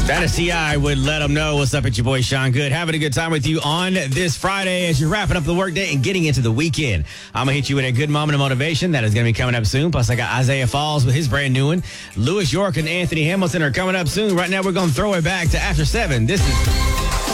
That is T.I. would let them know. What's up? It's your boy Sean Good. Having a good time with you on this Friday as you're wrapping up the workday and getting into the weekend. I'm going to hit you with a good moment of motivation that is going to be coming up soon. Plus, I got Isaiah Falls with his brand new one. Lewis York and Anthony Hamilton are coming up soon. Right now, we're going to throw it back to after 7. This is